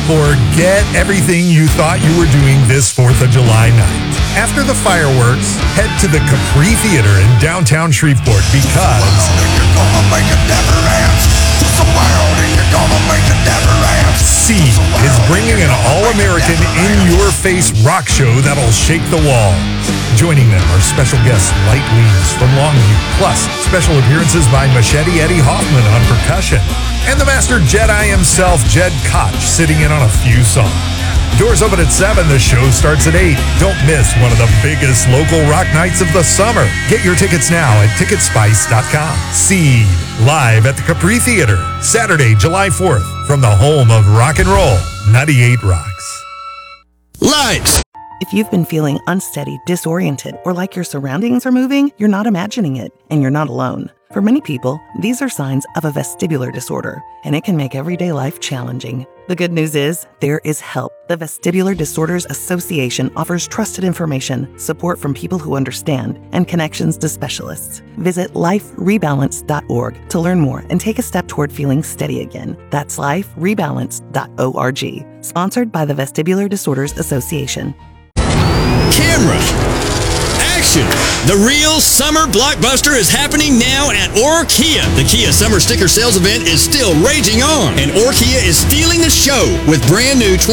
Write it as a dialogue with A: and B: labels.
A: Forget everything you thought you were doing this 4th of July night. After the fireworks, head to the Capri Theater in downtown Shreveport because Seed is bringing an all-American, in-your-face rock show that'll shake the walls. Joining them are special guests Light Leaves from Longview, plus special appearances by Machete Eddie Hoffman on percussion, and the master Jedi himself, Jed Koch, sitting in on a few songs. Doors open at 7. The show starts at 8. Don't miss one of the biggest local rock nights of the summer. Get your tickets now at Ticketspice.com. Seed, live at the Capri Theater, Saturday, July 4th, from the home of rock and roll, 98 Rocks.
B: Lights!
C: If you've been feeling unsteady, disoriented, or like your surroundings are moving, you're not imagining it, and you're not alone. For many people, these are signs of a vestibular disorder, and it can make everyday life challenging. The good news is, there is help. The Vestibular Disorders Association offers trusted information, support from people who understand, and connections to specialists. Visit liferebalance.org to learn more and take a step toward feeling steady again. That's liferebalance.org. Sponsored by the Vestibular Disorders Association.
B: Camera. Action! The real summer blockbuster is happening now at Orkia. The Kia Summer Sticker Sales event is still raging on, and Orkia is stealing the show with brand new